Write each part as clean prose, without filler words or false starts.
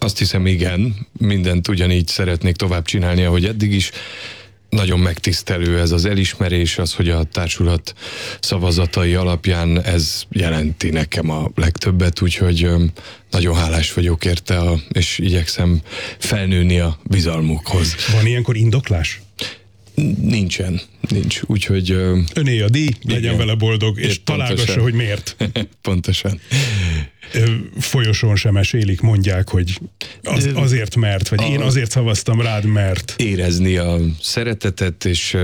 Azt hiszem, igen, mindent ugyanígy szeretnék tovább csinálni, ahogy eddig is. Nagyon megtisztelő ez az elismerés, az, hogy a társulat szavazatai alapján ez jelenti nekem a legtöbbet, úgyhogy nagyon hálás vagyok érte, és igyekszem felnőni a bizalmukhoz. Van ilyenkor indoklás? Nincs, úgyhogy... Öné a díj, legyen vele boldog, és találgassa, hogy miért. Pontosan. Folyosón sem esélik, mondják, hogy azért mert, vagy én azért szavaztam rád, mert... Érezni a szeretetet, és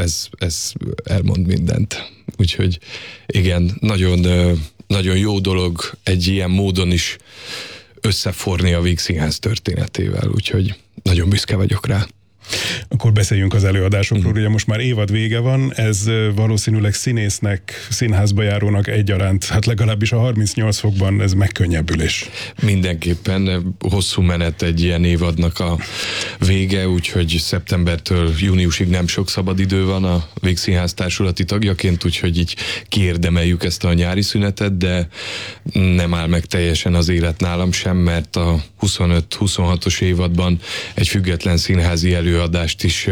ez elmond mindent. Úgyhogy igen, nagyon jó dolog egy ilyen módon is összeforni a Víg Színház történetével, úgyhogy nagyon büszke vagyok rá. Akkor beszéljünk az előadásokról, ugye most már évad vége van, ez valószínűleg színésznek, színházba járónak egyaránt, hát legalábbis a 38 fokban ez megkönnyebbülés. Mindenképpen hosszú menet egy ilyen évadnak a vége, úgyhogy szeptembertől júniusig nem sok szabad idő van a Víg Színház társulati tagjaként, úgyhogy így kiérdemeljük ezt a nyári szünetet, de nem áll meg teljesen az élet nálam sem, mert a 25-26-os évadban egy független színházi előadást is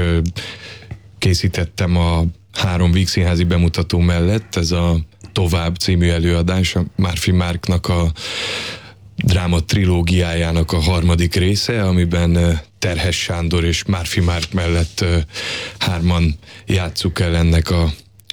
készítettem a 3 Víg Színházi bemutató mellett. Ez a Tovább című előadás, a Márfi Márknak a dráma trilógiájának a 3. része, amiben Terhes Sándor és Márfi Márk mellett 3-an játsszuk el ennek a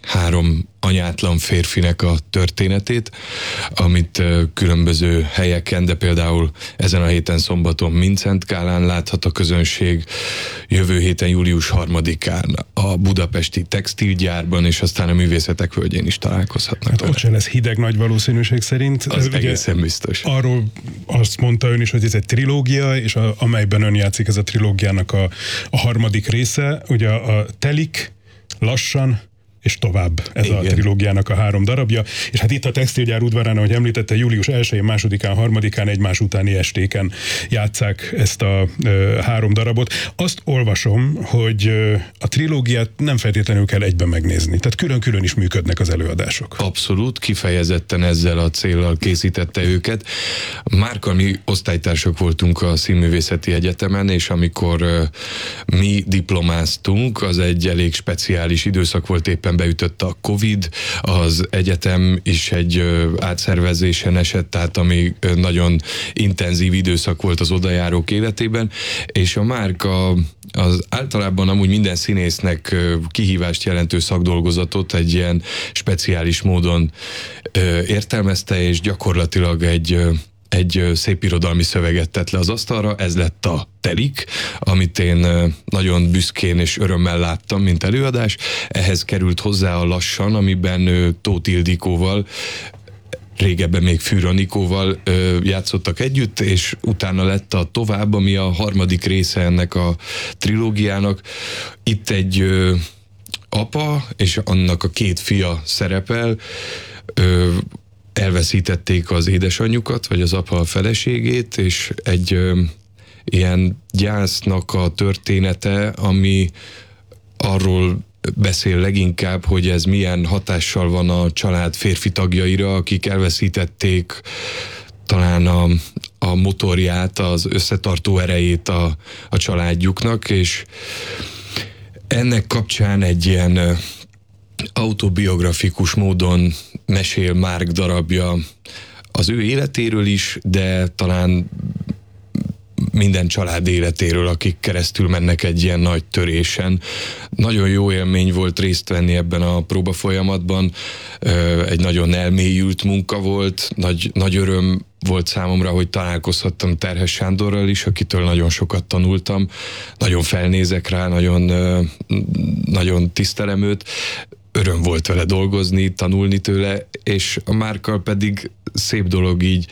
3 anyátlan férfinek a történetét, amit különböző helyeken, de például ezen a héten szombaton Mincentkálán láthat a közönség, jövő héten július 3-án a budapesti textilgyárban, és aztán a Művészetek Völgyén is találkozhatnak. Hát ott se lesz hideg nagy valószínűség szerint. Az egészen biztos. Arról azt mondta ön is, hogy ez egy trilógia, és amelyben ön játszik, ez a trilógiának a 3. része, ugye a Telik, Lassan, és tovább ez Igen. A trilógiának a 3 darabja. És hát itt a textilgyár udvarán, ahogy említette, július 1-én, 2-án, 3-án egymás utáni estéken játsszák ezt a 3 darabot. Azt olvasom, hogy a trilógiát nem feltétlenül kell egyben megnézni. Tehát külön-külön is működnek az előadások. Abszolút, kifejezetten ezzel a céllal készítette őket. Márkkal mi osztálytársak voltunk a Színművészeti Egyetemen, és amikor mi diplomáztunk, az egy elég speciális időszak volt, éppen beütött a Covid, az egyetem is egy átszervezésen esett, tehát ami nagyon intenzív időszak volt az odajárók életében, és a Márk az általában amúgy minden színésznek kihívást jelentő szakdolgozatot egy ilyen speciális módon értelmezte, és gyakorlatilag egy szépirodalmi szöveget tett le az asztalra, ez lett a Telik, amit én nagyon büszkén és örömmel láttam, mint előadás. Ehhez került hozzá a Lassan, amiben Tóth Ildikóval, régebben még Fűr Anikóval játszottak együtt, és utána lett a Tovább, ami a 3. része ennek a trilógiának. Itt egy apa és annak a 2 fia szerepel, elveszítették az édesanyjukat, vagy az apa a feleségét, és egy ilyen gyásznak a története, ami arról beszél leginkább, hogy ez milyen hatással van a család férfi tagjaira, akik elveszítették talán a motorját, az összetartó erejét a családjuknak, és ennek kapcsán egy ilyen autobiografikus módon mesél Márk darabja az ő életéről is, de talán minden család életéről, akik keresztül mennek egy ilyen nagy törésen. Nagyon jó élmény volt részt venni ebben a próbafolyamatban, egy nagyon elmélyült munka volt, nagy öröm volt számomra, hogy találkozhattam Terhes Sándorral is, akitől nagyon sokat tanultam, nagyon felnézek rá, nagyon tisztelem őt, öröm volt vele dolgozni, tanulni tőle, és a Márkkal pedig szép dolog így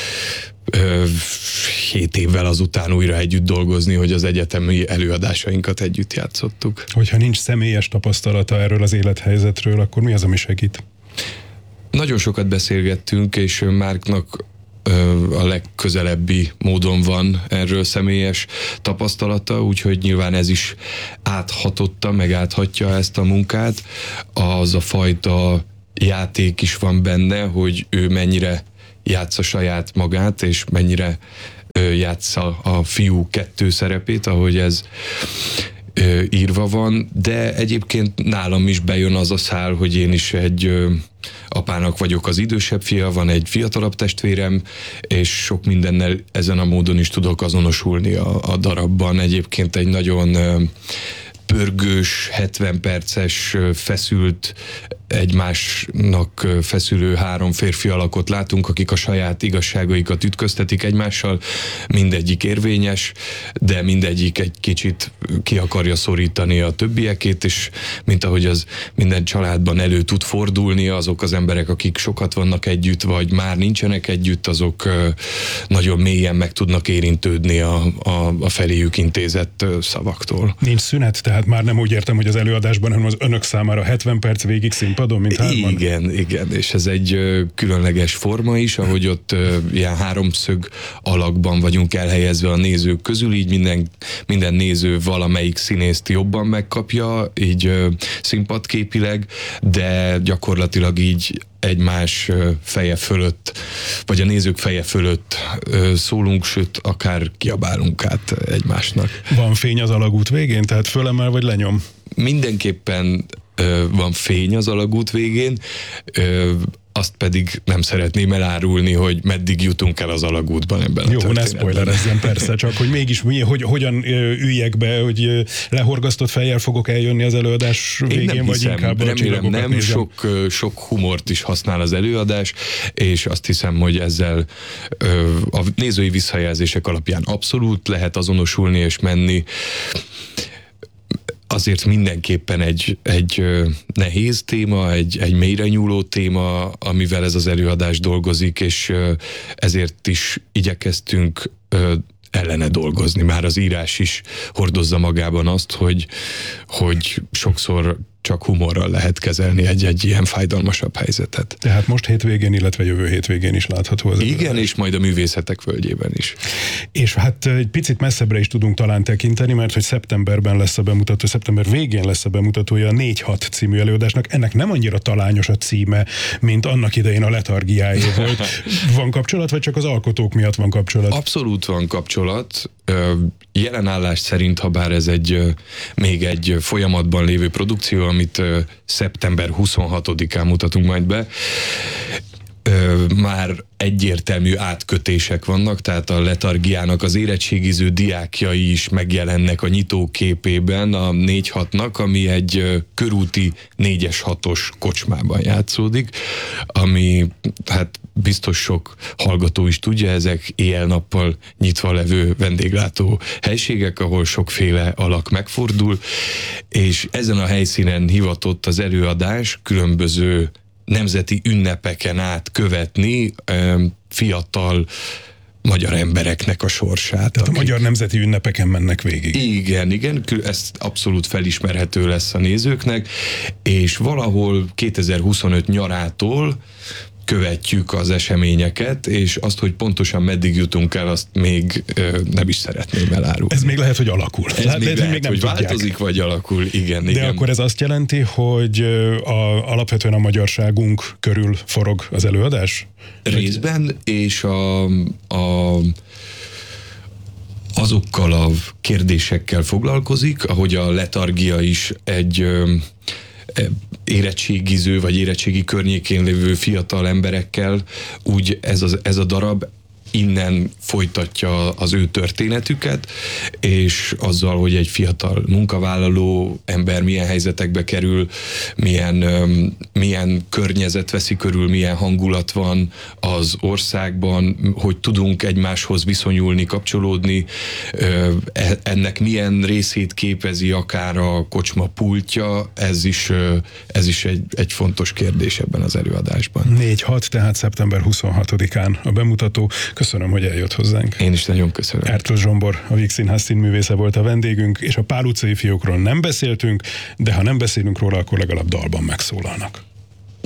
7 évvel azután újra együtt dolgozni, hogy az egyetemi előadásainkat együtt játszottuk. Hogyha nincs személyes tapasztalata erről az élethelyzetről, akkor mi az, ami segít? Nagyon sokat beszélgettünk, és Márknak a legközelebbi módon van erről személyes tapasztalata, úgyhogy nyilván ez is áthatotta, meg áthatja ezt a munkát. Az a fajta játék is van benne, hogy ő mennyire játsza saját magát, és mennyire játsza a fiú 2 szerepét, ahogy ez írva van, de egyébként nálam is bejön az a szál, hogy én is egy apának vagyok az idősebb fia, van egy fiatalabb testvérem, és sok mindennel ezen a módon is tudok azonosulni a darabban. Egyébként egy nagyon pörgős, 70 perces, feszült, egymásnak feszülő 3 férfi alakot látunk, akik a saját igazságaikat ütköztetik egymással, mindegyik érvényes, de mindegyik egy kicsit ki akarja szorítani a többiekét, és mint ahogy az minden családban elő tud fordulni, azok az emberek, akik sokat vannak együtt, vagy már nincsenek együtt, azok nagyon mélyen meg tudnak érintődni a feléjük intézett szavaktól. Nincs szünet, tehát már nem úgy értem, hogy az előadásban, hanem az önök számára 70 perc végig színpadon, mint 3-an? Igen, és ez egy különleges forma is, ahogy ott ilyen 3-szög alakban vagyunk elhelyezve a nézők közül, így minden néző valamelyik színészt jobban megkapja, így színpadképileg, de gyakorlatilag így egymás feje fölött, vagy a nézők feje fölött szólunk, sőt, akár kiabálunk át egymásnak. Van fény az alagút végén, tehát fölemel vagy lenyom? Mindenképpen van fény az alagút végén, azt pedig nem szeretném elárulni, hogy meddig jutunk el az alagútban ebben jó, a történetben. ne spoilerezzen persze, csak hogy mégis hogyan üljek be, hogy lehorgasztott fejjel fogok eljönni az előadás végén, Én nem vagy hiszem, inkább remélem nem, sok humort is használ az előadás, és azt hiszem, hogy ezzel a nézői visszajelzések alapján abszolút lehet azonosulni és menni. Azért mindenképpen egy nehéz téma, egy mélyre nyúló téma, amivel ez az előadás dolgozik, és ezért is igyekeztünk ellene dolgozni. Már az írás is hordozza magában azt, hogy sokszor csak humorral lehet kezelni egy ilyen fájdalmasabb helyzetet. Tehát most hétvégén, illetve jövő hétvégén is látható az igen, előadás. és majd a Művészetek Völgyében is. És hát egy picit messzebbre is tudunk talán tekinteni, mert hogy szeptemberben lesz a bemutató, szeptember végén lesz a bemutatója a 4-6 című előadásnak. Ennek nem annyira talányos a címe, mint annak idején a Letargiáé volt. Van kapcsolat, vagy csak az alkotók miatt van kapcsolat? Abszolút van kapcsolat. Jelenállás szerint, ha bár ez még egy folyamatban lévő produkció, amit szeptember 26-án mutatunk majd be, már egyértelmű átkötések vannak, tehát a Letargiának az érettségiző diákjai is megjelennek a nyitóképében a 4-6-nak, ami egy körúti 4-6-os kocsmában játszódik, ami hát biztos sok hallgató is tudja, ezek éjjel-nappal nyitva levő vendéglátó helységek, ahol sokféle alak megfordul, és ezen a helyszínen hivatott az előadás különböző nemzeti ünnepeken át követni fiatal magyar embereknek a sorsát. Tehát a magyar nemzeti ünnepeken mennek végig. Igen, ez abszolút felismerhető lesz a nézőknek, és valahol 2025 nyarától követjük az eseményeket, és azt, hogy pontosan meddig jutunk el, azt még nem is szeretném elárulni. Ez még lehet, hogy alakul. Ez még lehet, hogy változik, vagy alakul, igen. De akkor ez azt jelenti, hogy alapvetően a magyarságunk körül forog az előadás? Részben, és azokkal a kérdésekkel foglalkozik, ahogy a Letargia is egy érettségiző vagy érettségi környékén lévő fiatal emberekkel, úgy ez a darab innen folytatja az ő történetüket, és azzal, hogy egy fiatal munkavállaló ember milyen helyzetekbe kerül, milyen környezet veszi körül, milyen hangulat van az országban, hogy tudunk egymáshoz viszonyulni, kapcsolódni, ennek milyen részét képezi akár a kocsma pultja, ez is egy fontos kérdés ebben az előadásban. 4-6, tehát szeptember 26-án a bemutató. Köszönöm, hogy eljött hozzánk. Én is nagyon köszönöm. Ertl Zsombor, a Víg Színház színművésze volt a vendégünk, és a Pál utcai fiókról nem beszéltünk, de ha nem beszélünk róla, akkor legalább dalban megszólalnak.